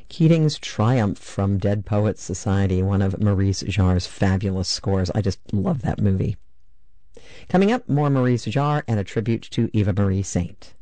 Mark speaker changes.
Speaker 1: Keating's Triumph from Dead Poets Society, one of Maurice Jarre's fabulous scores. I just love that movie. Coming up, more Maurice Jarre and a tribute to Eva Marie Saint.